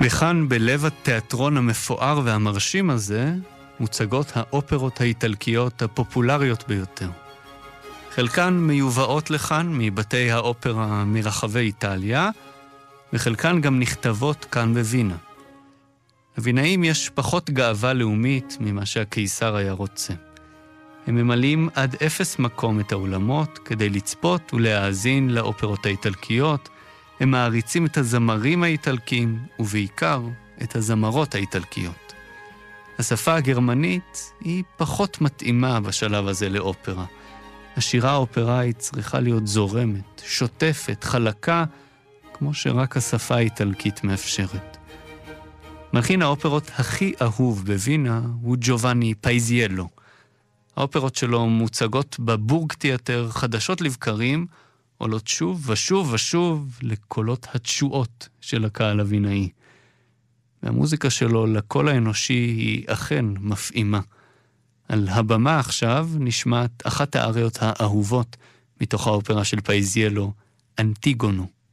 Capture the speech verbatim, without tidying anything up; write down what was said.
וכאן בלב התיאטרון המפואר והמרשים הזה מוצגות האופרות האיטלקיות הפופולריות ביותר. חלקן מיובאות לכאן מבתי האופרה מרחבי איטליה, וחלקן גם נכתבות כאן בווינה. לווינאים יש פחות גאווה לאומית ממה שהקיסר היה רוצה. הם ממלאים עד אפס מקום את האולמות כדי לצפות ולהאזין לאופרות האיטלקיות. הם מעריצים את הזמרים האיטלקים, ובעיקר את הזמרות האיטלקיות. השפה הגרמנית היא פחות מתאימה בשלב הזה לאופרה. השירה האופראית צריכה להיות זורמת, שוטפת, חלקה, כמו שרק השפה האיטלקית מאפשרת. מלחין האופרות הכי אהוב בווינה הוא ג'ובאני פייזיאלו. האופרות שלו מוצגות בבורג תיאטר חדשות לבקרים, עולות שוב ושוב ושוב לקולות התשועות של הקהל הווינאי. והמוזיקה שלו לקול האנושי היא אכן מפעימה. על הבמה עכשיו נשמעת אחת האריות האהובות מתוך האופרה של פייזיאלו, אנטיגונו.